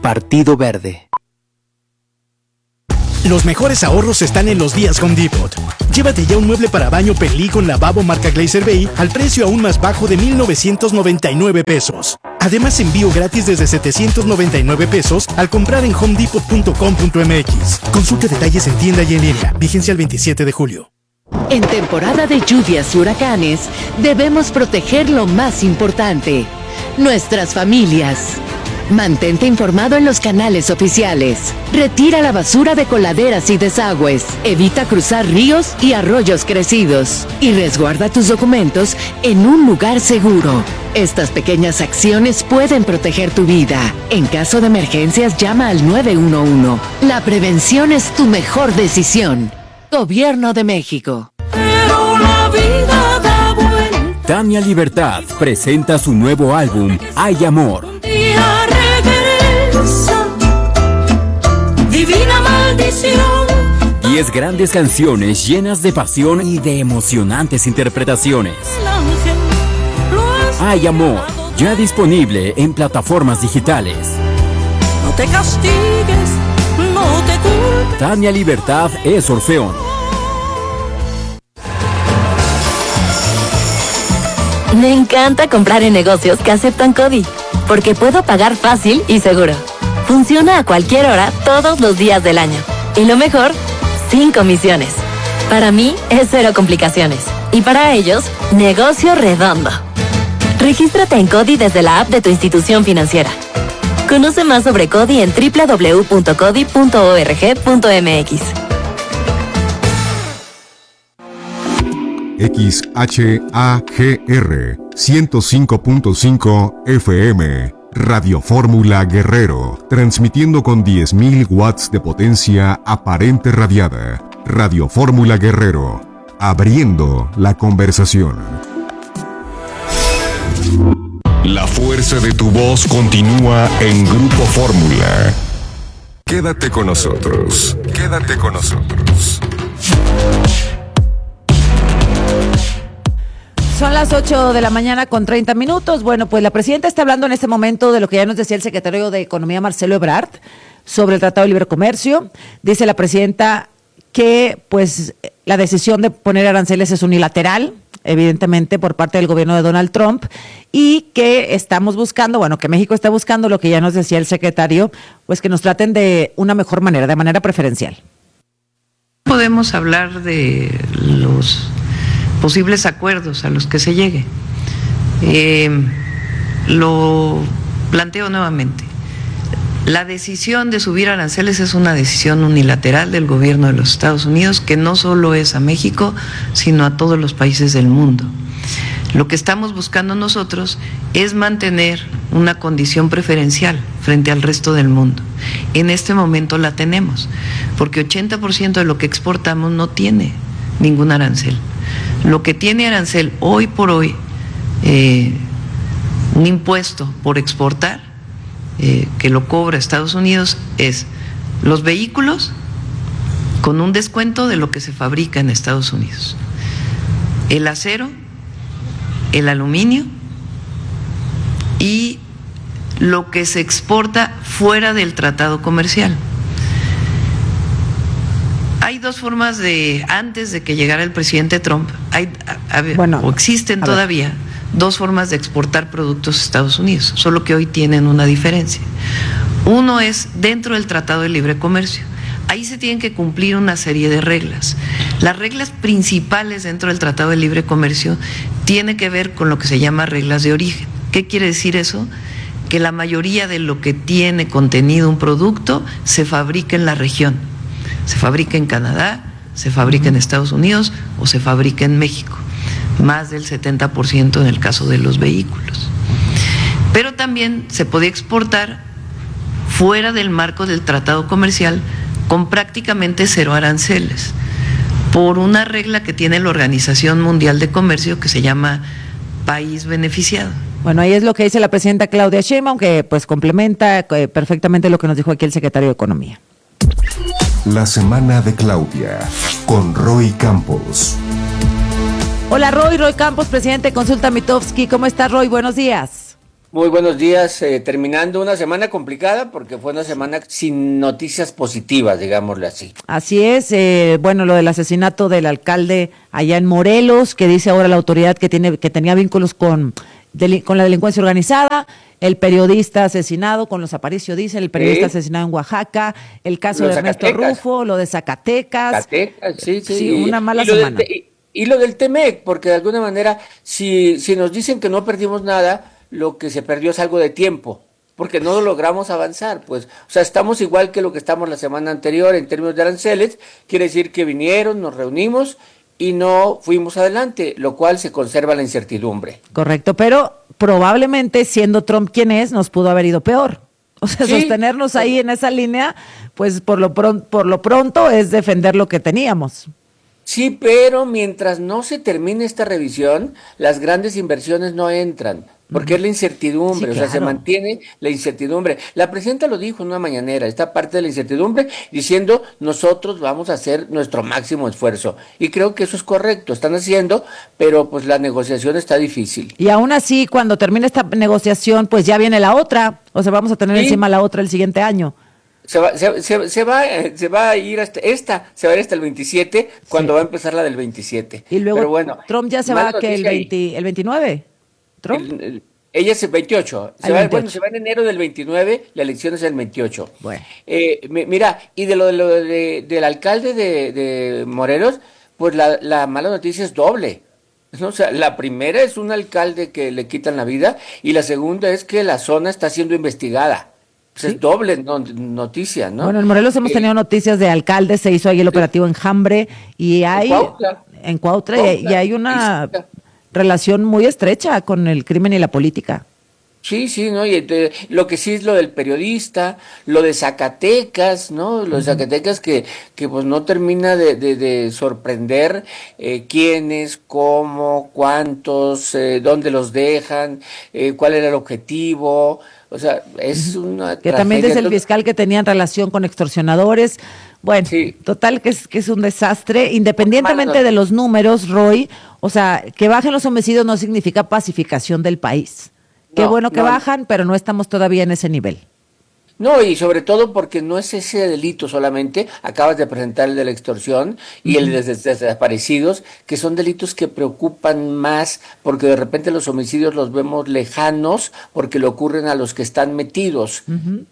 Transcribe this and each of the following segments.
Partido Verde. Los mejores ahorros están en los días Home Depot. Llévate ya un mueble para baño Pelí con lavabo marca Glacier Bay al precio aún más bajo de $1,999. Además, envío gratis desde $799 al comprar en homedepot.com.mx. Consulta detalles en tienda y en línea. Vigencia el 27 de julio. En temporada de lluvias y huracanes, debemos proteger lo más importante: nuestras familias. Mantente informado en los canales oficiales. Retira la basura de coladeras y desagües. Evita cruzar ríos y arroyos crecidos. Y resguarda tus documentos en un lugar seguro. Estas pequeñas acciones pueden proteger tu vida. En caso de emergencias, llama al 911. La prevención es tu mejor decisión. Gobierno de México. Pero la vida da vuelta. Tania Libertad presenta su nuevo álbum, Hay Amor. Un día regresa, divina maldición. 10 grandes canciones llenas de pasión y de emocionantes interpretaciones. El ángel lo ha Hay Amor, ya disponible en plataformas digitales. No te castigues, no te culpes. Tania Libertad es Orfeón. Me encanta comprar en negocios que aceptan CODI, porque puedo pagar fácil y seguro. Funciona a cualquier hora, todos los días del año. Y lo mejor, sin comisiones. Para mí es cero complicaciones. Y para ellos, negocio redondo. Regístrate en CODI desde la app de tu institución financiera. Conoce más sobre CODI en www.codi.org.mx. XHAGR 105.5 FM Radio Fórmula Guerrero, transmitiendo con 10.000 watts de potencia aparente radiada. Radio Fórmula Guerrero, abriendo la conversación. La fuerza de tu voz continúa en Grupo Fórmula. Quédate con nosotros. Quédate con nosotros. Son las 8 de la mañana con 30 minutos. Bueno, pues la presidenta está hablando en este momento de lo que ya nos decía el secretario de Economía, Marcelo Ebrard, sobre el Tratado de Libre Comercio. Dice la presidenta que pues la decisión de poner aranceles es unilateral, evidentemente por parte del gobierno de Donald Trump, y que estamos buscando, bueno, que México está buscando lo que ya nos decía el secretario, pues que nos traten de una mejor manera, de manera preferencial. Podemos hablar de los posibles acuerdos a los que se llegue. Lo planteo nuevamente. La decisión de subir aranceles es una decisión unilateral del gobierno de los Estados Unidos, que no solo es a México, sino a todos los países del mundo. Lo que estamos buscando nosotros es mantener una condición preferencial frente al resto del mundo. En este momento la tenemos, porque 80% de lo que exportamos no tiene ningún arancel. Lo que tiene arancel hoy por hoy, un impuesto por exportar, que lo cobra Estados Unidos, es los vehículos con un descuento de lo que se fabrica en Estados Unidos, el acero, el aluminio y lo que se exporta fuera del tratado comercial. Hay dos formas antes de que llegara el presidente Trump, existen todavía dos formas de exportar productos a Estados Unidos, solo que hoy tienen una diferencia. Uno es dentro del Tratado de Libre Comercio. Ahí se tienen que cumplir una serie de reglas. Las reglas principales dentro del Tratado de Libre Comercio tienen que ver con lo que se llama reglas de origen. ¿Qué quiere decir eso? Que la mayoría de lo que tiene contenido un producto se fabrica en la región. Se fabrica en Canadá, se fabrica en Estados Unidos o se fabrica en México. Más del 70% en el caso de los vehículos. Pero también se puede exportar fuera del marco del tratado comercial con prácticamente cero aranceles, por una regla que tiene la Organización Mundial de Comercio que se llama país beneficiado. Bueno, ahí es lo que dice la presidenta Claudia Sheinbaum, que pues complementa perfectamente lo que nos dijo aquí el secretario de Economía. La semana de Claudia, con Roy Campos. Hola Roy Campos, presidente de Consulta Mitofsky. ¿Cómo estás, Roy? Buenos días. Muy buenos días, terminando una semana complicada porque fue una semana sin noticias positivas, digámosle así. Así es, bueno, lo del asesinato del alcalde allá en Morelos, que dice ahora la autoridad que tenía vínculos con la delincuencia organizada, el periodista asesinado, con los Aparicio dice, el periodista asesinado en Oaxaca, el caso de Ernesto Rufo, lo de Zacatecas. Sí, una mala semana. Y lo del Temec, porque de alguna manera, si nos dicen que no perdimos nada, lo que se perdió es algo de tiempo, porque no logramos avanzar, pues, o sea, estamos igual que lo que estamos la semana anterior en términos de aranceles, quiere decir que vinieron, nos reunimos y no fuimos adelante, lo cual se conserva la incertidumbre. Correcto, pero probablemente siendo Trump quien es, nos pudo haber ido peor. O sea, sostenernos ahí en esa línea, pues por lo pronto es defender lo que teníamos. Sí, pero mientras no se termine esta revisión, las grandes inversiones no entran, porque es la incertidumbre, o sea, se mantiene la incertidumbre. La presidenta lo dijo en una mañanera, esta parte de la incertidumbre, diciendo, nosotros vamos a hacer nuestro máximo esfuerzo. Y creo que eso es correcto, están haciendo, pero pues la negociación está difícil. Y aún así, cuando termine esta negociación, pues ya viene la otra, o sea, vamos a tener encima la otra el siguiente año. Se va a ir hasta el 27, cuando va a empezar la del 27. Y luego pero bueno, Trump ya se va que el 29. ¿Trump? Ella es el 28. Se va en enero del 29, la elección es el 28. Bueno. Mira, y de lo del alcalde de Morelos, pues la mala noticia es doble. O sea, la primera es un alcalde que le quitan la vida, y la segunda es que la zona está siendo investigada. Pues es doble noticia, ¿no? Bueno, en Morelos hemos tenido noticias de alcaldes, se hizo ahí el operativo Enjambre, y hay en Cuautla, y hay una relación muy estrecha con el crimen y la política. Sí, ¿no? Y lo que sí es lo del periodista, lo de Zacatecas, ¿no? Lo de Zacatecas que pues no termina de sorprender quiénes, cómo, cuántos, dónde los dejan, cuál era el objetivo. O sea, es una que también dice el fiscal que tenían relación con extorsionadores. Bueno, total que es un desastre, independientemente de los números, Roy. O sea, que bajen los homicidios no significa pacificación del país. Qué bueno que bajan, pero no estamos todavía en ese nivel. No, y sobre todo porque no es ese delito solamente, acabas de presentar el de la extorsión y el de desaparecidos, que son delitos que preocupan más, porque de repente los homicidios los vemos lejanos, porque le ocurren a los que están metidos,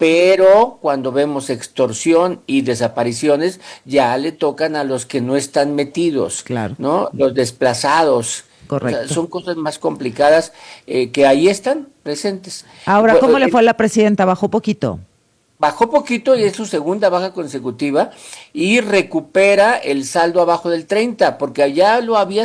pero cuando vemos extorsión y desapariciones, ya le tocan a los que no están metidos, ¿no? Los desplazados. Correcto. O sea, son cosas más complicadas que ahí están presentes. Ahora, ¿cómo le fue a la presidenta? ¿Bajó poquito? Bajó poquito y es su segunda baja consecutiva y recupera el saldo abajo del 30, porque allá lo había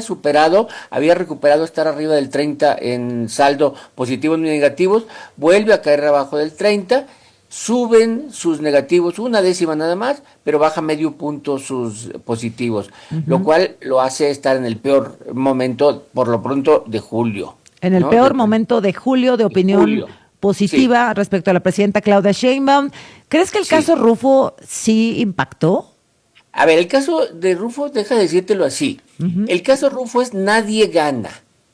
recuperado estar arriba del 30 en saldo positivos ni negativos, vuelve a caer abajo del 30, suben sus negativos una décima nada más, pero baja medio punto sus positivos, lo cual lo hace estar en el peor momento, por lo pronto, de julio. En el peor momento de julio de opinión positiva respecto a la presidenta Claudia Sheinbaum. ¿Crees que el caso Rufo sí impactó? A ver, el caso de Rufo, deja de decírtelo así. El caso Rufo es nadie gana.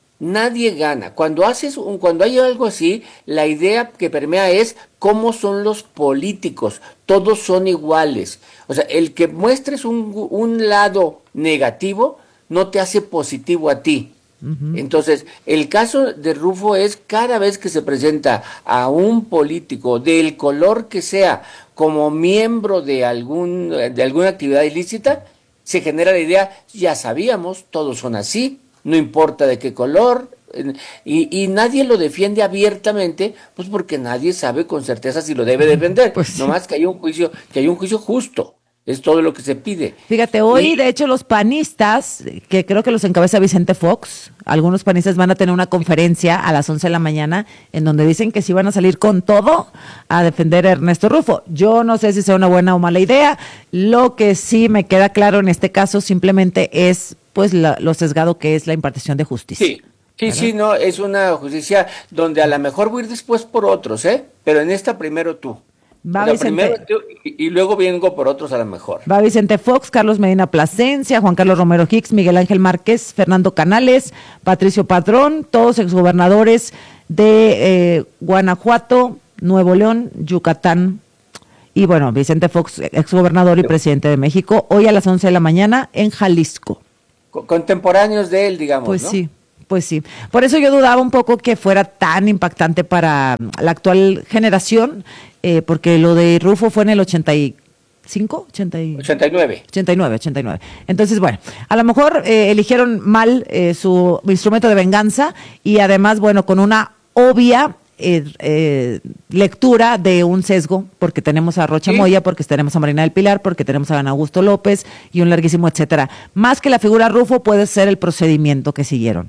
Nadie gana. Cuando hay algo así, la idea que permea es cómo son los políticos. Todos son iguales. O sea, el que muestres un lado negativo no te hace positivo a ti. Entonces, el caso de Rufo es cada vez que se presenta a un político del color que sea como miembro de alguna actividad ilícita, se genera la idea, ya sabíamos, todos son así, no importa de qué color, y nadie lo defiende abiertamente, pues porque nadie sabe con certeza si lo debe defender, nomás que hay un juicio justo. Es todo lo que se pide. Fíjate, hoy de hecho los panistas, que creo que los encabeza Vicente Fox, algunos panistas van a tener una conferencia a las 11 de la mañana en donde dicen que sí van a salir con todo a defender a Ernesto Rufo. Yo no sé si sea una buena o mala idea. Lo que sí me queda claro en este caso simplemente es pues lo sesgado que es la impartición de justicia. Sí, no, es una justicia donde a lo mejor voy a ir después por otros, pero en esta primero tú. Primero tú, y luego vengo por otros a lo mejor. Va Vicente Fox, Carlos Medina Plasencia, Juan Carlos Romero Hicks, Miguel Ángel Márquez, Fernando Canales, Patricio Padrón, todos exgobernadores de Guanajuato, Nuevo León, Yucatán. Y bueno, Vicente Fox, exgobernador y presidente de México, hoy a las 11 de la mañana en Jalisco. Contemporáneos de él, digamos, pues ¿no? Sí, pues sí. Por eso yo dudaba un poco que fuera tan impactante para la actual generación, porque lo de Rufo fue en el 85, 89. Entonces, bueno, a lo mejor eligieron mal su instrumento de venganza y además, bueno, con una obvia lectura de un sesgo, porque tenemos a Rocha Moya, porque tenemos a Marina del Pilar, porque tenemos a Adán Augusto López y un larguísimo etcétera. Más que la figura Rufo puede ser el procedimiento que siguieron.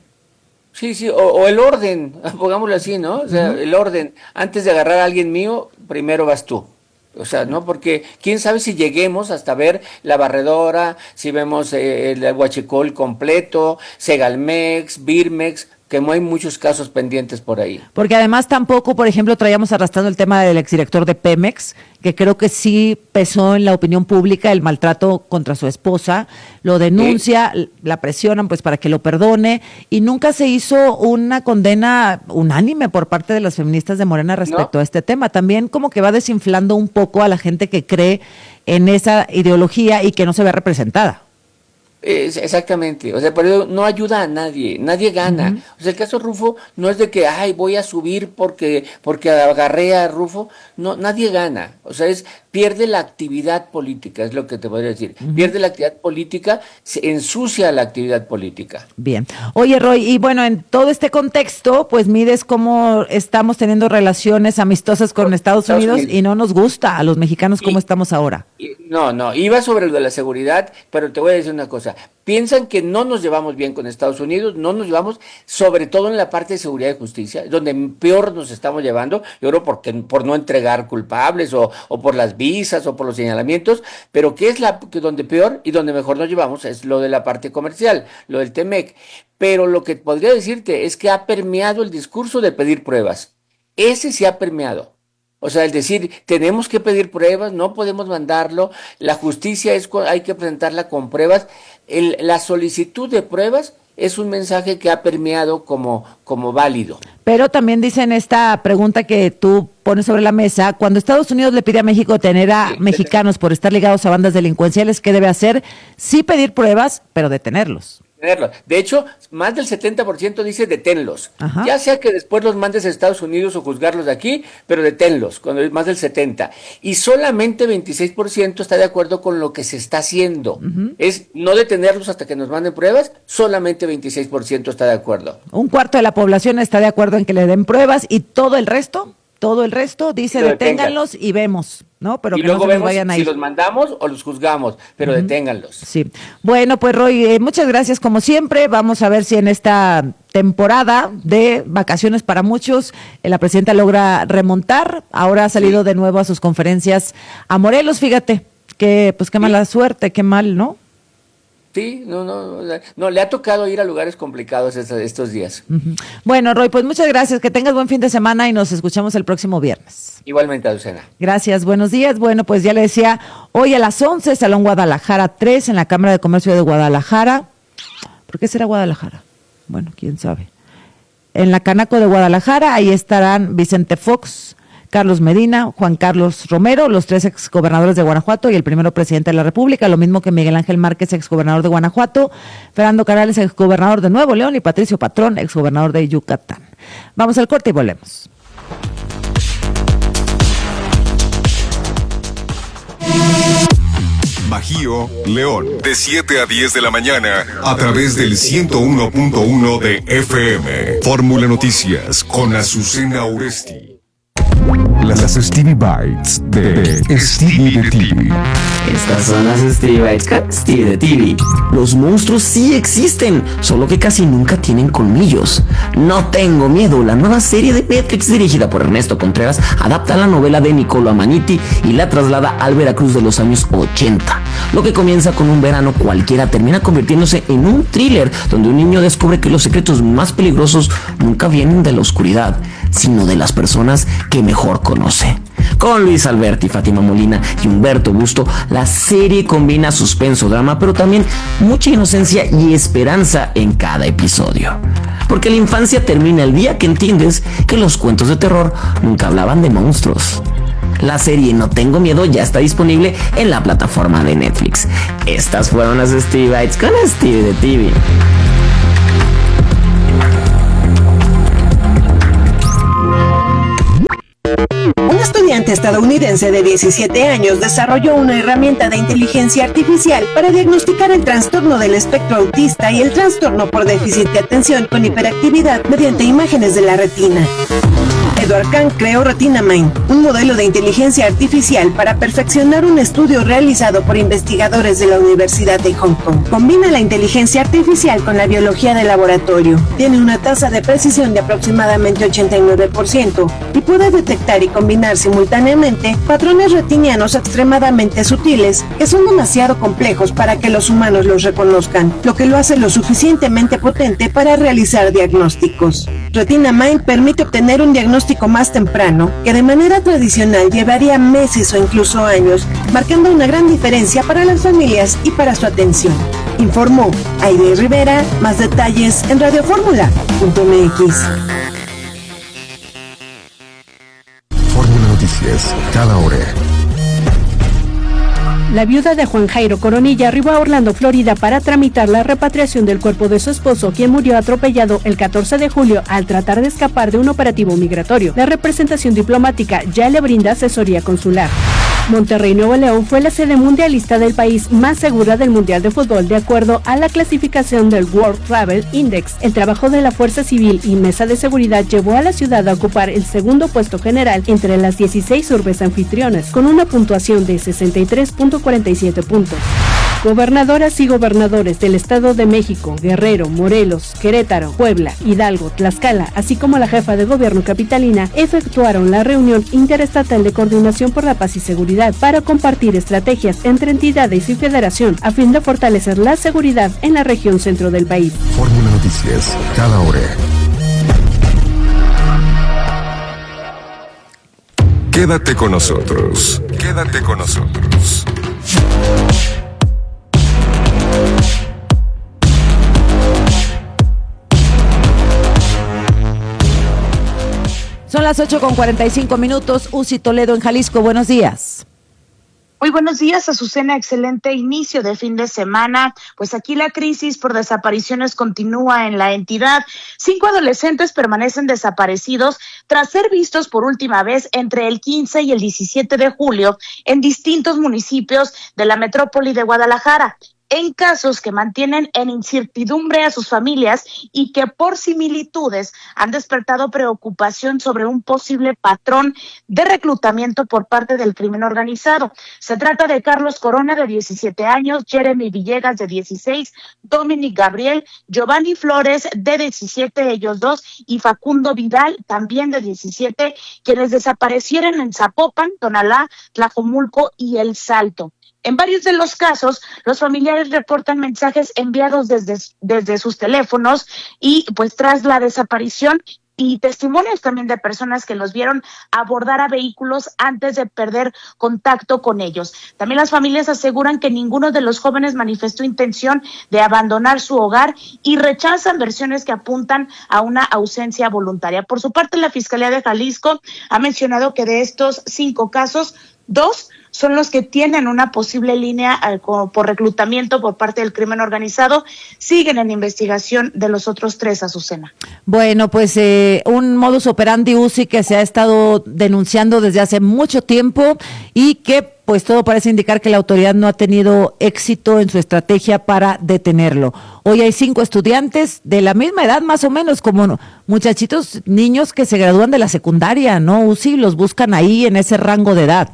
Sí, o el orden, pongámoslo así, ¿no? O sea, el orden, antes de agarrar a alguien mío, primero vas tú. O sea, ¿no? Porque quién sabe si lleguemos hasta ver la barredora, si vemos el huachicol completo, Segalmex, Birmex, que no hay muchos casos pendientes por ahí. Porque además tampoco, por ejemplo, traíamos arrastrando el tema del exdirector de Pemex, que creo que sí pesó en la opinión pública el maltrato contra su esposa, lo denuncia, la presionan pues para que lo perdone, y nunca se hizo una condena unánime por parte de las feministas de Morena respecto a este tema. También como que va desinflando un poco a la gente que cree en esa ideología y que no se ve representada. Exactamente, o sea, pero no ayuda a nadie gana. O sea, el caso Rufo no es de que, voy a subir porque agarré a Rufo, no, nadie gana, o sea, pierde la actividad política, es lo que te podría decir, pierde la actividad política, se ensucia la actividad política. Bien, oye Roy, y bueno, en todo este contexto, pues mides cómo estamos teniendo relaciones amistosas con Estados Unidos y no nos gusta a los mexicanos cómo estamos ahora. No, iba sobre lo de la seguridad, pero te voy a decir una cosa. Piensan que no nos llevamos bien con Estados Unidos, no nos llevamos, sobre todo en la parte de seguridad y justicia, donde peor nos estamos llevando, yo creo por no entregar culpables o por las visas o por los señalamientos, pero que es donde peor y donde mejor nos llevamos es lo de la parte comercial, lo del TEMEC. Pero lo que podría decirte es que ha permeado el discurso de pedir pruebas. Ese sí ha permeado. O sea, el decir, tenemos que pedir pruebas, no podemos mandarlo, la justicia hay que presentarla con pruebas. La solicitud de pruebas es un mensaje que ha permeado como válido. Pero también dicen esta pregunta que tú pones sobre la mesa, cuando Estados Unidos le pide a México tener a mexicanos por estar ligados a bandas delincuenciales, ¿qué debe hacer? Sí pedir pruebas, pero detenerlos. De hecho, más del 70% dice deténlos. Ya sea que después los mandes a Estados Unidos o juzgarlos de aquí, pero deténlos, cuando es más del 70%. Y solamente 26% está de acuerdo con lo que se está haciendo. Es no detenerlos hasta que nos manden pruebas, solamente 26% está de acuerdo. Un cuarto de la población está de acuerdo en que le den pruebas y todo el resto dice deténganlos y vemos, ¿no? Pero y que luego no se nos vayan a ir. Si los mandamos o los juzgamos, pero deténganlos. Sí. Bueno, pues Roy, muchas gracias como siempre. Vamos a ver si en esta temporada de vacaciones para muchos, la presidenta logra remontar. Ahora ha salido de nuevo a sus conferencias a Morelos, fíjate, que pues qué mala suerte, qué mal, ¿no? Sí, no, le ha tocado ir a lugares complicados estos días. Bueno, Roy, pues muchas gracias, que tengas buen fin de semana y nos escuchamos el próximo viernes. Igualmente, Azucena. Gracias, buenos días. Bueno, pues ya le decía, hoy a las 11, Salón Guadalajara 3, en la Cámara de Comercio de Guadalajara. ¿Por qué será Guadalajara? Bueno, quién sabe. En la Canaco de Guadalajara, ahí estarán Vicente Fox, Carlos Medina, Juan Carlos Romero, los 3 exgobernadores de Guanajuato y el primero presidente de la República, lo mismo que Miguel Ángel Márquez, exgobernador de Guanajuato, Fernando Canales, exgobernador de Nuevo León y Patricio Patrón, exgobernador de Yucatán. Vamos al corte y volvemos. Bajío, León, de 7 a 10 de la mañana, a través del 101.1 de FM. Fórmula Noticias, con Azucena Oresti. Las Stevie Bites de Stevie de TV. Estas son las Stevie Bites con Stevie de TV. Los monstruos sí existen, solo que casi nunca tienen colmillos. No tengo miedo, la nueva serie de Netflix dirigida por Ernesto Contreras adapta la novela de Niccolo Amaniti y la traslada al Veracruz de los años 80. Lo que comienza con un verano cualquiera termina convirtiéndose en un thriller donde un niño descubre que los secretos más peligrosos nunca vienen de la oscuridad, sino de las personas que mejor conoce. Con Luis Alberti, Fátima Molina y Humberto Busto, la serie combina suspenso, drama, pero también mucha inocencia y esperanza en cada episodio. porque la infancia termina el día que entiendes que los cuentos de terror nunca hablaban de monstruos. La serie No Tengo Miedo ya está disponible en la plataforma de Netflix. Estas fueron las Stevie Bites con Stevie de TV. Un estudiante estadounidense de 17 años desarrolló una herramienta de inteligencia artificial para diagnosticar el trastorno del espectro autista y el trastorno por déficit de atención con hiperactividad mediante imágenes de la retina. Edward Kang creó RetinaMind, un modelo de inteligencia artificial para perfeccionar un estudio realizado por investigadores de la Universidad de Hong Kong. Combina la inteligencia artificial con la biología de laboratorio. Tiene una tasa de precisión de aproximadamente 89% y puede detectar y combinar simultáneamente patrones retinianos extremadamente sutiles que son demasiado complejos para que los humanos los reconozcan, lo que lo hace lo suficientemente potente para realizar diagnósticos. RetinaMind permite obtener un diagnóstico más temprano que de manera tradicional llevaría meses o incluso años, marcando una gran diferencia para las familias y para su atención. Informó Aide Rivera. Más detalles en radioformula.mx. Fórmula Noticias, cada hora. La viuda de Juan Jairo Coronilla arribó a Orlando, Florida, para tramitar la repatriación del cuerpo de su esposo, quien murió atropellado el 14 de julio al tratar de escapar de un operativo migratorio. La representación diplomática ya le brinda asesoría consular. Monterrey, Nuevo León, fue la sede mundialista del país más segura del Mundial de Fútbol, de acuerdo a la clasificación del World Travel Index. El trabajo de la Fuerza Civil y Mesa de Seguridad llevó a la ciudad a ocupar el segundo puesto general entre las 16 urbes anfitrionas, con una puntuación de 63.47 puntos. Gobernadoras y gobernadores del Estado de México, Guerrero, Morelos, Querétaro, Puebla, Hidalgo, Tlaxcala, así como la jefa de gobierno capitalina, efectuaron la reunión interestatal de coordinación por la paz y seguridad para compartir estrategias entre entidades y federación a fin de fortalecer la seguridad en la región centro del país. Fórmula Noticias, cada hora. Quédate con nosotros. Quédate con nosotros. Son las 8:45. Uzi Toledo en Jalisco, buenos días. Muy buenos días, Azucena. Excelente inicio de fin de semana. Pues aquí la crisis por desapariciones continúa en la entidad. 5 adolescentes permanecen desaparecidos tras ser vistos por última vez entre el 15 y el 17 de julio en distintos municipios de la metrópoli de Guadalajara, en casos que mantienen en incertidumbre a sus familias y que por similitudes han despertado preocupación sobre un posible patrón de reclutamiento por parte del crimen organizado. Se trata de Carlos Corona, de 17 años, Jeremy Villegas, de 16, Dominic Gabriel, Giovanni Flores, de 17, ellos dos, y Facundo Vidal, también de 17, quienes desaparecieron en Zapopan, Tonalá, Tlajomulco y El Salto. En varios de los casos, los familiares reportan mensajes enviados desde sus teléfonos y pues tras la desaparición, y testimonios también de personas que los vieron abordar a vehículos antes de perder contacto con ellos. También las familias aseguran que ninguno de los jóvenes manifestó intención de abandonar su hogar y rechazan versiones que apuntan a una ausencia voluntaria. Por su parte, la Fiscalía de Jalisco ha mencionado que de estos 5 casos, 2 son los que tienen una posible línea por reclutamiento por parte del crimen organizado. Siguen en investigación de los otros 3, Azucena. Bueno, pues un modus operandi, Uzi, que se ha estado denunciando desde hace mucho tiempo y que pues todo parece indicar que la autoridad no ha tenido éxito en su estrategia para detenerlo. Hoy hay 5 estudiantes de la misma edad, más o menos, como muchachitos, niños que se gradúan de la secundaria, ¿no, Uzi? Los buscan ahí en ese rango de edad.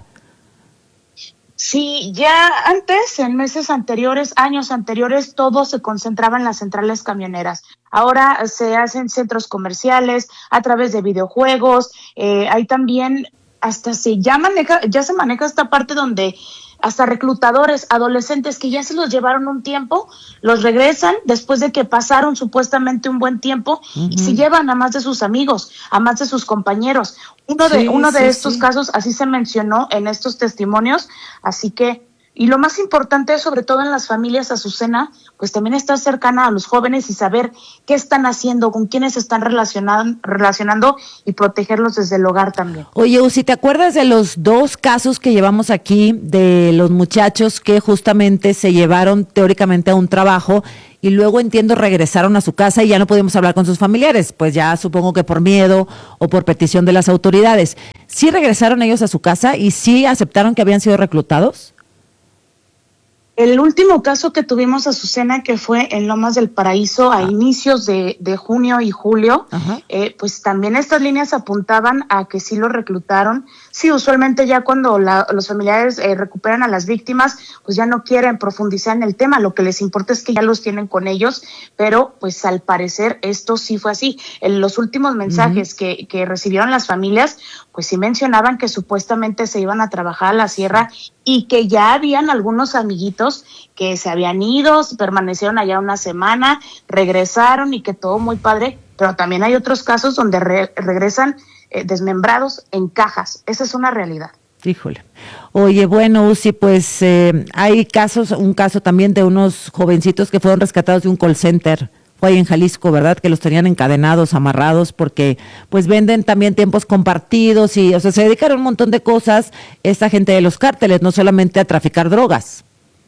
Sí, ya antes, en meses anteriores, años anteriores, todo se concentraba en las centrales camioneras. Ahora se hacen centros comerciales a través de videojuegos. Hay también, hasta ya se maneja esta parte donde hasta reclutadores, adolescentes que ya se los llevaron un tiempo, los regresan después de que pasaron supuestamente un buen tiempo y se llevan a más de sus amigos, a más de sus compañeros. Uno de estos casos así se mencionó en estos testimonios, así que Y lo más importante, sobre todo en las familias, Azucena, pues también estar cercana a los jóvenes y saber qué están haciendo, con quiénes se están relacionando y protegerlos desde el hogar también. Oye, Uzi, ¿te acuerdas de los 2 casos que llevamos aquí de los muchachos que justamente se llevaron teóricamente a un trabajo y luego, entiendo, regresaron a su casa y ya no pudimos hablar con sus familiares? Pues ya supongo que por miedo o por petición de las autoridades. ¿Sí regresaron ellos a su casa y sí aceptaron que habían sido reclutados? El último caso que tuvimos, Azucena, que fue en Lomas del Paraíso a inicios de junio y julio, pues también estas líneas apuntaban a que sí lo reclutaron. Sí, usualmente ya cuando los familiares recuperan a las víctimas, pues ya no quieren profundizar en el tema, lo que les importa es que ya los tienen con ellos, pero pues al parecer esto sí fue así. En los últimos mensajes que recibieron las familias, pues sí mencionaban que supuestamente se iban a trabajar a la sierra y que ya habían algunos amiguitos que se habían ido, permanecieron allá una semana, regresaron y que todo muy padre, pero también hay otros casos donde regresan desmembrados en cajas. Esa es una realidad. Híjole. Oye, bueno, Uzi, pues hay un caso también de unos jovencitos que fueron rescatados de un call center. Fue ahí en Jalisco, ¿verdad? Que los tenían encadenados, amarrados, porque pues venden también tiempos compartidos y, o sea, se dedican a un montón de cosas esta gente de los cárteles, no solamente a traficar drogas.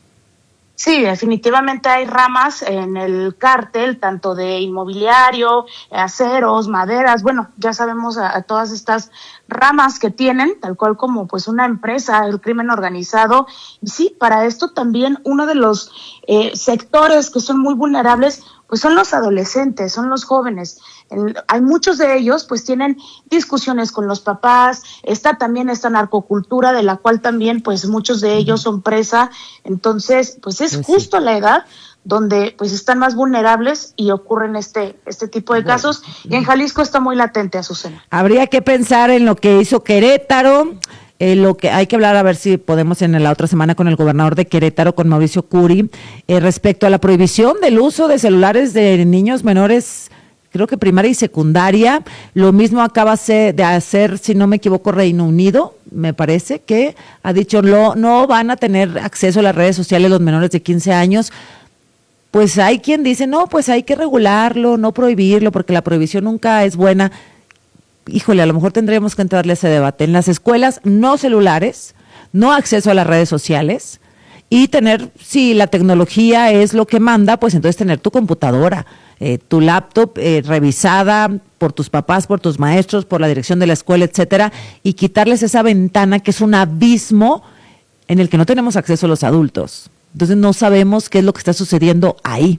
Sí, definitivamente hay ramas en el cártel, tanto de inmobiliario, aceros, maderas, bueno, ya sabemos a todas estas ramas que tienen, tal cual como pues una empresa, el crimen organizado. Y sí, para esto también uno de los sectores que son muy vulnerables, pues son los adolescentes, son los jóvenes. Hay muchos de ellos, pues tienen discusiones con los papás, está también esta narcocultura de la cual también, pues muchos de ellos son presa. Entonces, pues es justo la edad donde pues están más vulnerables y ocurren este tipo de casos. Y en Jalisco está muy latente, Azucena. Habría que pensar en lo que hizo Querétaro. Lo que hay que hablar, a ver si podemos en la otra semana con el gobernador de Querétaro, con Mauricio Curi, respecto a la prohibición del uso de celulares de niños menores, creo que primaria y secundaria. Lo mismo acaba de hacer, si no me equivoco, Reino Unido, me parece, que ha dicho no van a tener acceso a las redes sociales los menores de 15 años. Pues hay quien dice, no, pues hay que regularlo, no prohibirlo, porque la prohibición nunca es buena. Híjole, a lo mejor tendríamos que entrarle a ese debate. En las escuelas, no celulares, no acceso a las redes sociales y tener, si la tecnología es lo que manda, pues entonces tener tu computadora, tu laptop revisada por tus papás, por tus maestros, por la dirección de la escuela, etcétera, y quitarles esa ventana que es un abismo en el que no tenemos acceso los adultos. Entonces no sabemos qué es lo que está sucediendo ahí.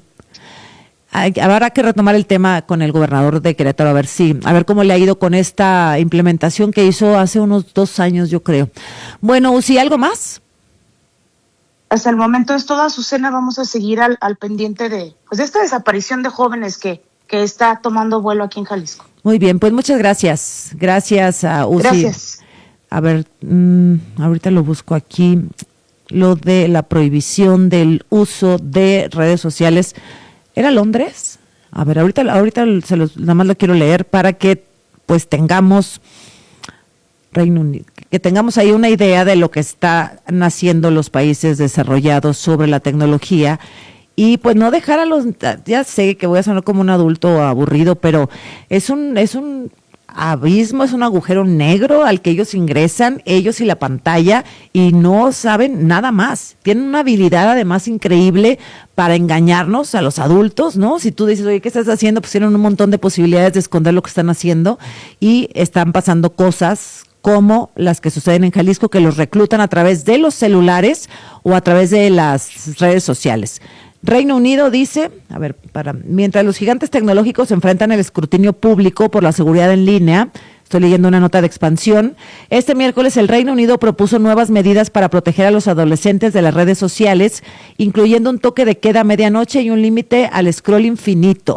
Habrá que retomar el tema con el gobernador de Querétaro, a ver cómo le ha ido con esta implementación que hizo hace unos 2 años, yo creo. Bueno, Uzi, ¿algo más? Hasta el momento es toda, Azucena. Vamos a seguir al pendiente de esta desaparición de jóvenes que está tomando vuelo aquí en Jalisco. Muy bien, pues muchas gracias. Gracias a Uzi. Gracias. A ver, ahorita lo busco aquí, lo de la prohibición del uso de redes sociales. ¿Era Londres? A ver, ahorita nada más lo quiero leer para que pues tengamos Reino Unido, que tengamos ahí una idea de lo que están haciendo los países desarrollados sobre la tecnología y pues no dejar a ya sé que voy a sonar como un adulto aburrido, pero es un abismo, es un agujero negro al que ellos ingresan, ellos y la pantalla, y no saben nada más. Tienen una habilidad además increíble para engañarnos a los adultos, ¿no? Si tú dices, oye, ¿qué estás haciendo? Pues tienen un montón de posibilidades de esconder lo que están haciendo y están pasando cosas como las que suceden en Jalisco, que los reclutan a través de los celulares o a través de las redes sociales. Reino Unido dice, mientras los gigantes tecnológicos se enfrentan al escrutinio público por la seguridad en línea, estoy leyendo una nota de Expansión, este miércoles el Reino Unido propuso nuevas medidas para proteger a los adolescentes de las redes sociales, incluyendo un toque de queda a medianoche y un límite al scroll infinito.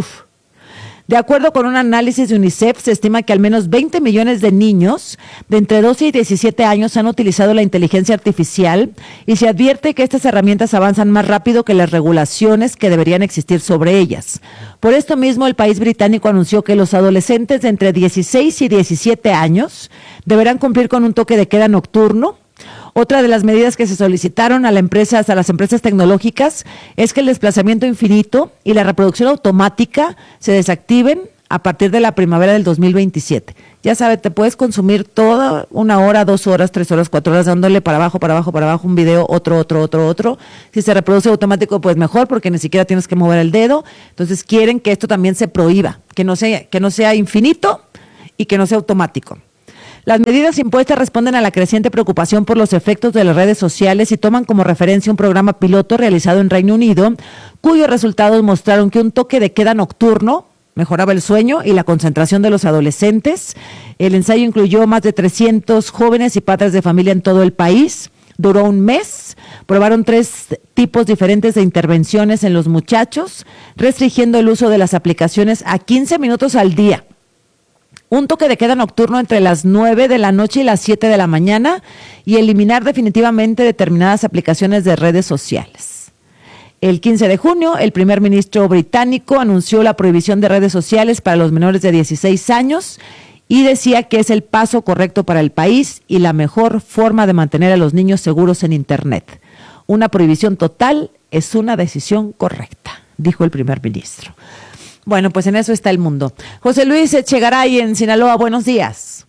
De acuerdo con un análisis de UNICEF, se estima que al menos 20 millones de niños de entre 12 y 17 años han utilizado la inteligencia artificial y se advierte que estas herramientas avanzan más rápido que las regulaciones que deberían existir sobre ellas. Por esto mismo, el país británico anunció que los adolescentes de entre 16 y 17 años deberán cumplir con un toque de queda nocturno Otra de las medidas que se solicitaron a las empresas tecnológicas es que el desplazamiento infinito y la reproducción automática se desactiven a partir de la primavera del 2027. Ya sabes, te puedes consumir toda 1 hora, 2 horas, 3 horas, 4 horas dándole para abajo, un video, otro. Si se reproduce automático, pues mejor, porque ni siquiera tienes que mover el dedo. Entonces quieren que esto también se prohíba, que no sea infinito y que no sea automático. Las medidas impuestas responden a la creciente preocupación por los efectos de las redes sociales y toman como referencia un programa piloto realizado en Reino Unido, cuyos resultados mostraron que un toque de queda nocturno mejoraba el sueño y la concentración de los adolescentes. El ensayo incluyó más de 300 jóvenes y padres de familia en todo el país. Duró 1 mes. Probaron 3 tipos diferentes de intervenciones en los muchachos, restringiendo el uso de las aplicaciones a 15 minutos al día. Un toque de queda nocturno entre las 9 de la noche y las 7 de la mañana y eliminar definitivamente determinadas aplicaciones de redes sociales. El 15 de junio, el primer ministro británico anunció la prohibición de redes sociales para los menores de 16 años y decía que es el paso correcto para el país y la mejor forma de mantener a los niños seguros en Internet. Una prohibición total es una decisión correcta, dijo el primer ministro. Bueno, pues en eso está el mundo. José Luis Echegaray en Sinaloa, buenos días.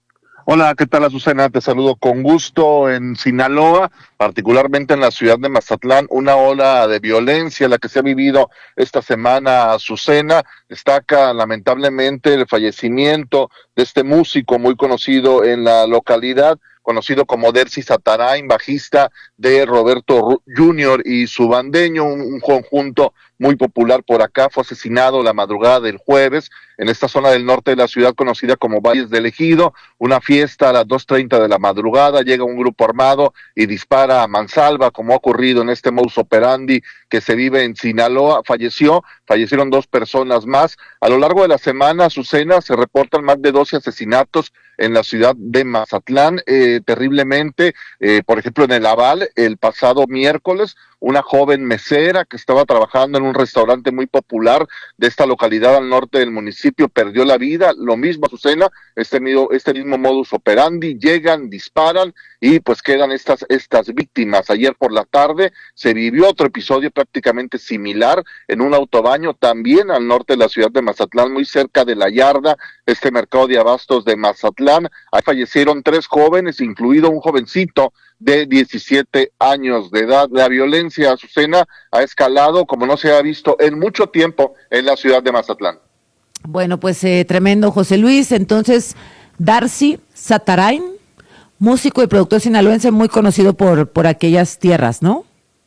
Hola, ¿qué tal, Azucena? Te saludo con gusto. En Sinaloa, particularmente en la ciudad de Mazatlán, una ola de violencia la que se ha vivido esta semana, Azucena. Destaca lamentablemente el fallecimiento de este músico muy conocido en la localidad, conocido como Dercy Satarain, bajista de Roberto Jr. y su bandeño, un conjunto muy popular por acá. Fue asesinado la madrugada del jueves en esta zona del norte de la ciudad conocida como Valles del Ejido. Una fiesta a las 2:30 de la madrugada, llega un grupo armado y dispara a mansalva, como ha ocurrido en este modus operandi que se vive en Sinaloa. Fallecieron 2 personas más. A lo largo de la semana, Azucena, se reportan más de 12 asesinatos en la ciudad de Mazatlán, terriblemente. Por ejemplo, en el Aval, el pasado miércoles, una joven mesera que estaba trabajando en un restaurante muy popular de esta localidad al norte del municipio perdió la vida. Lo mismo, Azucena, este mismo modus operandi, llegan, disparan y pues quedan estas víctimas. Ayer por la tarde se vivió otro episodio prácticamente similar en un autobaño también al norte de la ciudad de Mazatlán, muy cerca de La Yarda, este mercado de abastos de Mazatlán. Ahí fallecieron 3 jóvenes, incluido un jovencito de 17 años de edad. La violencia, Azucena, ha escalado como no se ha visto en mucho tiempo en la ciudad de Mazatlán. Bueno, pues tremendo, José Luis. Entonces, Dercy Satarain, músico y productor sinaloense muy conocido por aquellas tierras, ¿no?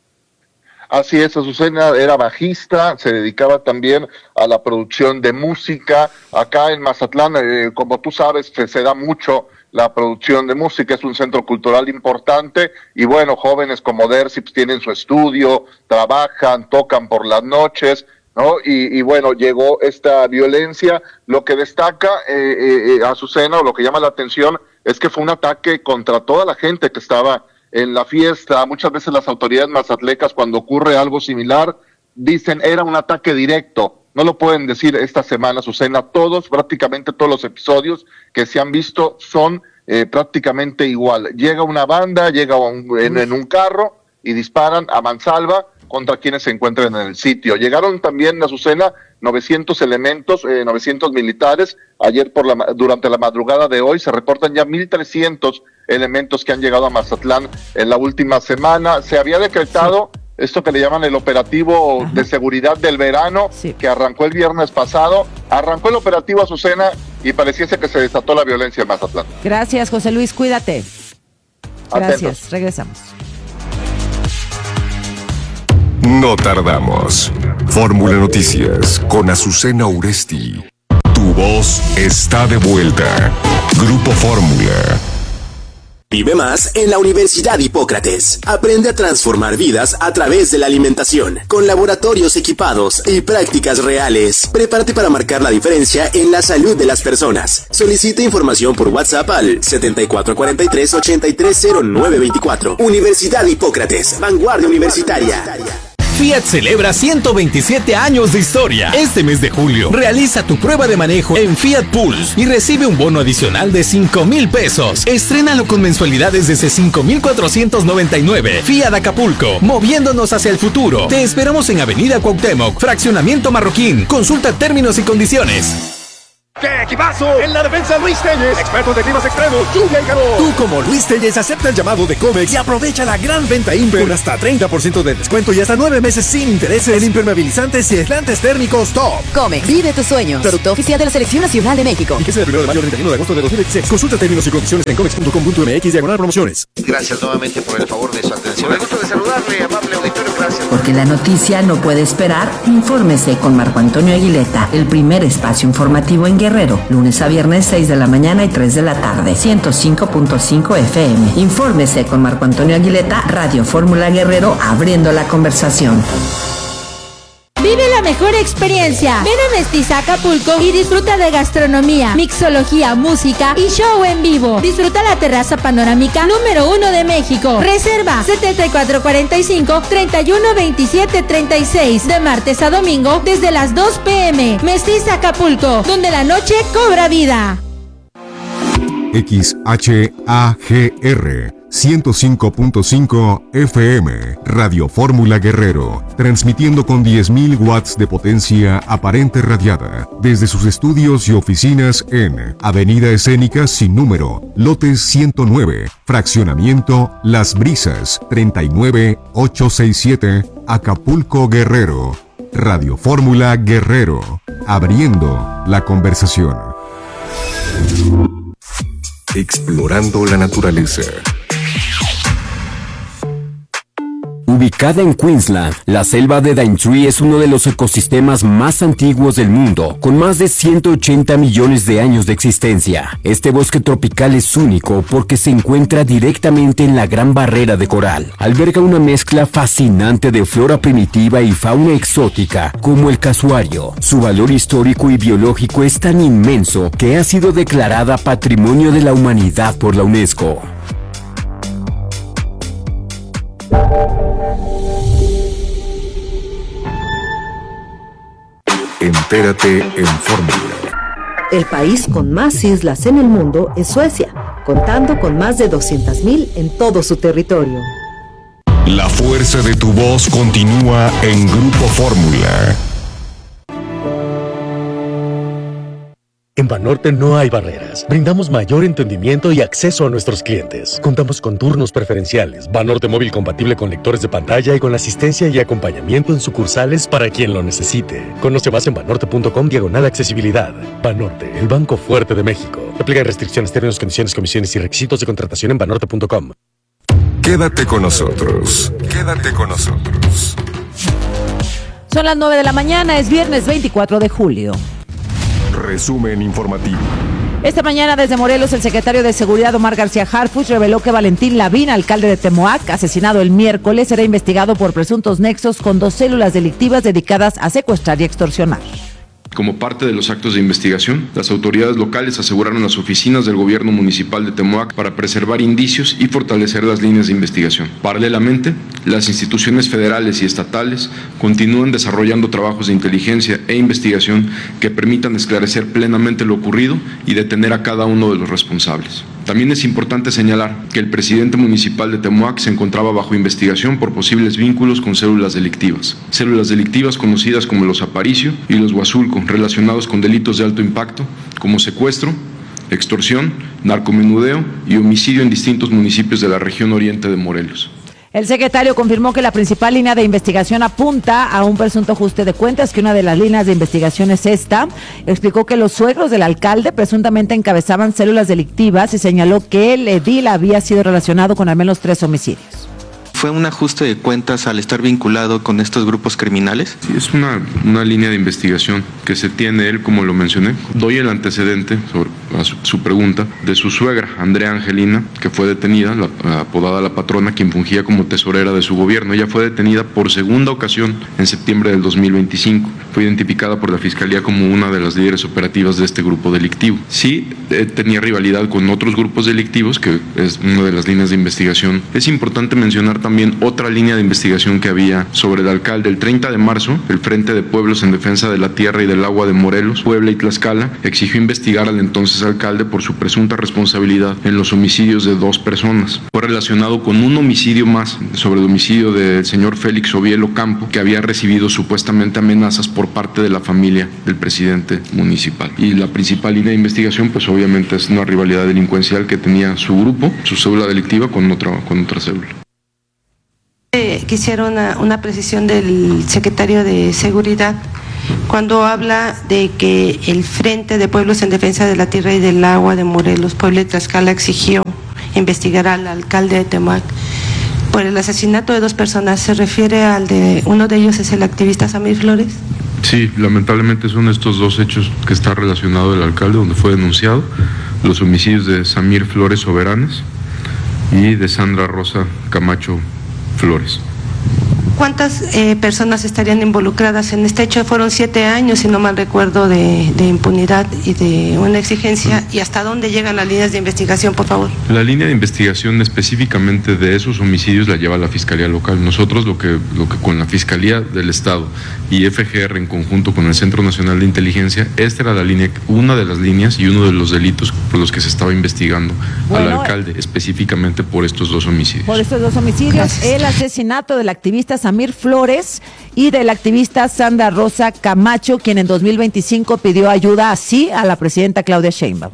Así es, Azucena, era bajista, se dedicaba también a la producción de música. Acá en Mazatlán, como tú sabes, se da mucho la producción de música, es un centro cultural importante y bueno, jóvenes como Dercy pues, tienen su estudio, trabajan, tocan por las noches, ¿no? Y bueno, llegó esta violencia. Lo que destaca Azucena, o lo que llama la atención, es que fue un ataque contra toda la gente que estaba en la fiesta. Muchas veces las autoridades mazatlecas, cuando ocurre algo similar, dicen era un ataque directo. No lo pueden decir esta semana, Azucena. Prácticamente todos los episodios que se han visto son prácticamente igual. Llega una banda, en un carro y disparan a mansalva contra quienes se encuentran en el sitio. Llegaron también, Azucena, 900 elementos, 900 militares. Ayer durante la madrugada de hoy se reportan ya 1,300 elementos que han llegado a Mazatlán en la última semana. Se había decretado esto que le llaman el operativo de seguridad del verano, que arrancó el viernes pasado. Arrancó el operativo, Azucena, y pareciese que se desató la violencia en Mazatlán. Gracias, José Luis, cuídate. Gracias, atentos. Regresamos. No tardamos. Fórmula Noticias con Azucena Uresti. Tu voz está de vuelta. Grupo Fórmula. Vive más en la Universidad Hipócrates. Aprende a transformar vidas a través de la alimentación, con laboratorios equipados y prácticas reales. Prepárate para marcar la diferencia en la salud de las personas. Solicita información por WhatsApp al 7443-830924. Universidad Hipócrates, vanguardia universitaria. Fiat celebra 127 años de historia. Este mes de julio, realiza tu prueba de manejo en Fiat Pulse y recibe un bono adicional de 5,000 pesos. Estrénalo con mensualidades desde 5,499. Fiat Acapulco, moviéndonos hacia el futuro. Te esperamos en Avenida Cuauhtémoc, Fraccionamiento Marroquín. Consulta términos y condiciones. ¡Qué equipazo! En la defensa Luis Telles, expertos de climas extremos, lluvia y calor. Tú como Luis Telles acepta el llamado de Comex y aprovecha la gran venta Imper con hasta 30% de descuento y hasta 9 meses sin intereses en impermeabilizantes y aislantes térmicos top. Comex, vive tus sueños. Producto oficial de la Selección Nacional de México. Y que sea del 1 de mayo al 31 de agosto de 2016. Consulta términos y condiciones en comex.com.mx/promociones. Gracias nuevamente por el favor de su atención. Me gusta de saludarle, amable auditorio, gracias. Porque la noticia no puede esperar, infórmese con Marco Antonio Aguileta, el primer espacio informativo en Guerrero, lunes a viernes 6 de la mañana y 3 de la tarde, 105.5 FM. Infórmese con Marco Antonio Aguileta, Radio Fórmula Guerrero, abriendo la conversación. Vive la mejor experiencia. Ven a Mestiza Acapulco y disfruta de gastronomía, mixología, música y show en vivo. Disfruta la terraza panorámica número 1 de México. Reserva 7445-312736 de martes a domingo desde las 2 p.m. Mestiza Acapulco, donde la noche cobra vida. XHAGR 105.5 FM, Radio Fórmula Guerrero, transmitiendo con 10.000 watts de potencia aparente radiada, desde sus estudios y oficinas en Avenida Escénica sin número, lote 109, fraccionamiento Las Brisas, 39867, Acapulco, Guerrero. Radio Fórmula Guerrero, abriendo la conversación. Explorando la naturaleza. Ubicada en Queensland, la selva de Daintree es uno de los ecosistemas más antiguos del mundo, con más de 180 millones de años de existencia. Este bosque tropical es único porque se encuentra directamente en la Gran Barrera de Coral. Alberga una mezcla fascinante de flora primitiva y fauna exótica, como el casuario. Su valor histórico y biológico es tan inmenso que ha sido declarada Patrimonio de la Humanidad por la UNESCO. Entérate en Fórmula. El país con más islas en el mundo es Suecia, contando con más de 200,000 en todo su territorio. La fuerza de tu voz continúa en Grupo Fórmula. En Banorte no hay barreras. Brindamos mayor entendimiento y acceso a nuestros clientes. Contamos con turnos preferenciales, Banorte móvil compatible con lectores de pantalla y con asistencia y acompañamiento en sucursales para quien lo necesite. Conoce más en banorte.com/accesibilidad. Banorte, el banco fuerte de México. Aplican restricciones, términos, condiciones, comisiones y requisitos de contratación en banorte.com. Quédate con nosotros. Quédate con nosotros. Son las 9 de la mañana, es viernes 24 de julio. Resumen informativo. Esta mañana desde Morelos, el secretario de Seguridad Omar García Harfuch reveló que Valentín Lavín, alcalde de Temoac, asesinado el miércoles, será investigado por presuntos nexos con 2 células delictivas dedicadas a secuestrar y extorsionar. Como parte de los actos de investigación, las autoridades locales aseguraron las oficinas del gobierno municipal de Temoac para preservar indicios y fortalecer las líneas de investigación. Paralelamente, las instituciones federales y estatales continúan desarrollando trabajos de inteligencia e investigación que permitan esclarecer plenamente lo ocurrido y detener a cada uno de los responsables. También es importante señalar que el presidente municipal de Temoac se encontraba bajo investigación por posibles vínculos con células delictivas conocidas como los Aparicio y los Huazulco, relacionados con delitos de alto impacto como secuestro, extorsión, narcomenudeo y homicidio en distintos municipios de la región oriente de Morelos. El secretario confirmó que la principal línea de investigación apunta a un presunto ajuste de cuentas, que una de las líneas de investigación es esta. Explicó que los suegros del alcalde presuntamente encabezaban células delictivas y señaló que el edil había sido relacionado con al menos 3 homicidios. ¿Fue un ajuste de cuentas al estar vinculado con estos grupos criminales? Sí, es una línea de investigación que se tiene él, como lo mencioné. Doy el antecedente sobre su pregunta de su suegra, Andrea Angelina, que fue detenida, apodada La Patrona, quien fungía como tesorera de su gobierno. Ella fue detenida por segunda ocasión en septiembre del 2025. fue identificada por la Fiscalía como una de las líderes operativas de este grupo delictivo. Sí, tenía rivalidad con otros grupos delictivos, que es una de las líneas de investigación. Es importante mencionar también otra línea de investigación que había sobre el alcalde. El 30 de marzo, el Frente de Pueblos en Defensa de la Tierra y del Agua de Morelos, Puebla y Tlaxcala exigió investigar al entonces alcalde por su presunta responsabilidad en los homicidios de 2 personas. Fue relacionado con un homicidio más, sobre el homicidio del señor Félix Ovielo Campo, que había recibido supuestamente amenazas por parte de la familia del presidente municipal. Y la principal línea de investigación, pues obviamente es una rivalidad delincuencial que tenía su grupo, su célula delictiva con otra célula. Quisiera una precisión del secretario de Seguridad cuando habla de que el Frente de Pueblos en Defensa de la Tierra y del Agua de Morelos, Puebla y Tlaxcala exigió investigar al alcalde de Temac por el asesinato de 2 personas. ¿Se refiere al de uno de ellos es el activista Samir Flores? Sí, lamentablemente son estos 2 hechos que está relacionado el alcalde, donde fue denunciado los homicidios de Samir Flores Soberanes y de Sandra Rosa Camacho Flores. ¿Cuántas personas estarían involucradas en este hecho? Fueron 7 años, si no mal recuerdo, de impunidad y de una exigencia. ¿Y hasta dónde llegan las líneas de investigación, por favor? La línea de investigación específicamente de esos homicidios la lleva la Fiscalía Local. Nosotros lo que con la Fiscalía del Estado y FGR en conjunto con el Centro Nacional de Inteligencia, esta era la línea, una de las líneas y uno de los delitos por los que se estaba investigando al alcalde, específicamente por estos 2 homicidios. Por estos 2 homicidios, gracias. El asesinato del activista Samir Flores y del activista Sandra Rosa Camacho, quien en 2025 pidió ayuda así a la presidenta Claudia Sheinbaum.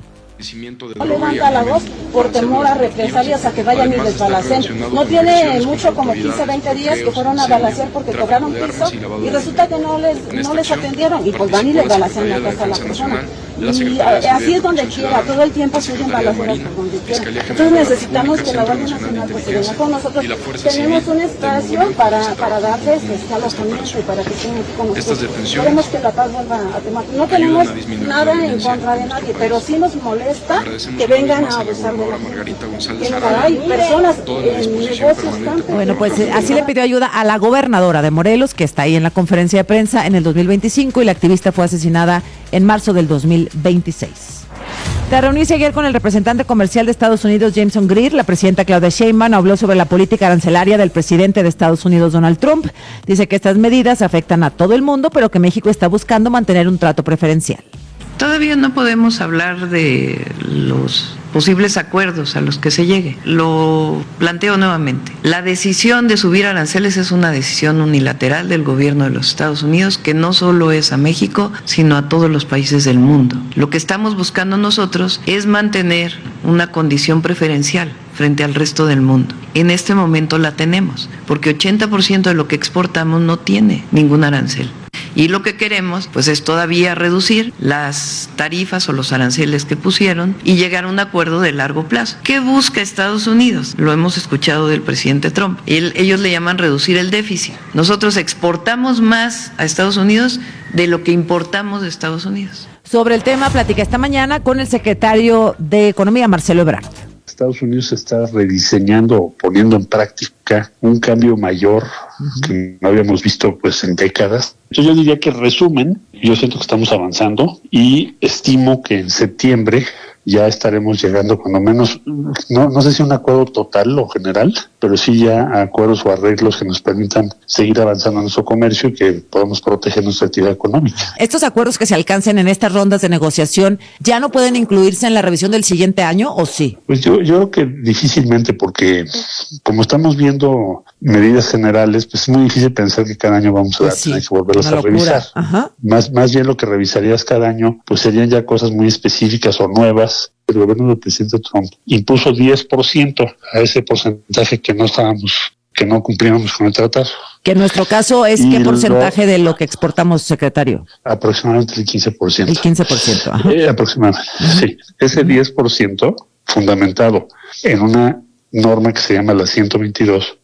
No levanta la voz por temor a represalias, a que vayan y les balacen. No tiene mucho, como 15, 20 días que fueron a balacear porque cobraron piso y resulta que no les atendieron y pues van y les balacean la casa a la persona. Y así es donde quiera, todo el tiempo siguen balaceras por donde quiera. Entonces necesitamos que la Guardia Nacional pues se venga con nosotros. Tenemos un espacio para darles alojamiento y para que estén con nosotros. Queremos que la paz vuelva a Temac. No tenemos nada en contra de nadie, pero sí nos molesta que vengan a abusar de la gente. Hay personas en negocios. Bueno, pues así le pidió ayuda a la gobernadora de Morelos, que está ahí en la conferencia de prensa en el 2025, y la activista fue asesinada en marzo del 2026. Tras reunirse ayer con el representante comercial de Estados Unidos, Jameson Greer, la presidenta Claudia Sheinbaum habló sobre la política arancelaria del presidente de Estados Unidos, Donald Trump. Dice que estas medidas afectan a todo el mundo, pero que México está buscando mantener un trato preferencial. Todavía no podemos hablar de los posibles acuerdos a los que se llegue. Lo planteo nuevamente. La decisión de subir aranceles es una decisión unilateral del gobierno de los Estados Unidos, que no solo es a México, sino a todos los países del mundo. Lo que estamos buscando nosotros es mantener una condición preferencial frente al resto del mundo. En este momento la tenemos, porque 80% de lo que exportamos no tiene ningún arancel. Y lo que queremos, pues, es todavía reducir las tarifas o los aranceles que pusieron y llegar a un acuerdo de largo plazo. ¿Qué busca Estados Unidos? Lo hemos escuchado del presidente Trump. Ellos le llaman reducir el déficit. Nosotros exportamos más a Estados Unidos de lo que importamos de Estados Unidos. Sobre el tema, platicé esta mañana con el secretario de Economía, Marcelo Ebrard. Estados Unidos está rediseñando, poniendo en práctica un cambio mayor que no habíamos visto pues en décadas. Entonces yo diría que resumen, yo siento que estamos avanzando y estimo que en septiembre ya estaremos llegando cuando menos, no sé si un acuerdo total o general, pero sí ya a acuerdos o arreglos que nos permitan seguir avanzando en nuestro comercio y que podamos proteger nuestra actividad económica. ¿Estos acuerdos que se alcancen en estas rondas de negociación ya no pueden incluirse en la revisión del siguiente año o sí? Pues yo creo que difícilmente, porque como estamos viendo medidas generales, pues es muy difícil pensar que cada año vamos a tener que volverlas a revisar. Más bien lo que revisarías cada año, pues serían ya cosas muy específicas o nuevas. El gobierno del presidente Trump impuso 10% a ese porcentaje que no cumplíamos con el tratado. Que en nuestro caso es ¿qué porcentaje de lo que exportamos, secretario? Aproximadamente el 15%. El 15%, ajá. Aproximadamente, sí. Ese 10% fundamentado en una norma que se llama la 122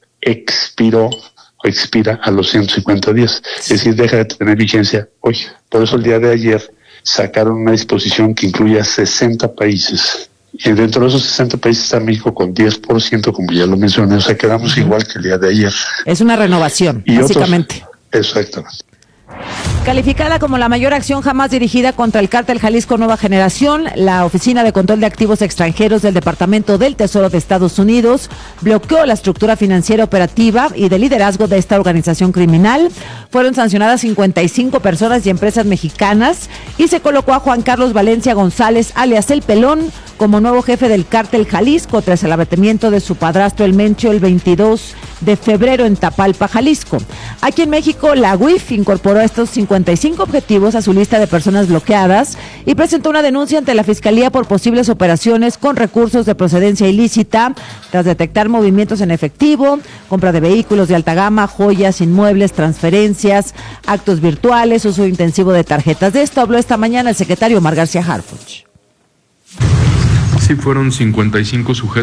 expira a los 150 días. Es decir, deja de tener vigencia hoy. Por eso el día de ayer sacaron una disposición que incluye a 60 países. Y dentro de esos 60 países está México con 10%, como ya lo mencioné. O sea, quedamos igual que el día de ayer. Es una renovación, y básicamente. Exactamente. Calificada como la mayor acción jamás dirigida contra el cártel Jalisco Nueva Generación, la Oficina de Control de Activos Extranjeros del Departamento del Tesoro de Estados Unidos bloqueó la estructura financiera operativa y de liderazgo de esta organización criminal. Fueron sancionadas 55 personas y empresas mexicanas y se colocó a Juan Carlos Valencia González, alias El Pelón, como nuevo jefe del cártel Jalisco tras el abatimiento de su padrastro El Mencho el 22 de febrero en Tapalpa, Jalisco. Aquí en México, la UIF incorporó estos 55 objetivos a su lista de personas bloqueadas y presentó una denuncia ante la Fiscalía por posibles operaciones con recursos de procedencia ilícita tras detectar movimientos en efectivo, compra de vehículos de alta gama, joyas, inmuebles, transferencias, actos virtuales, uso intensivo de tarjetas. De esto habló esta mañana el secretario Omar García Harfuch. Sí, fueron 55 sujetos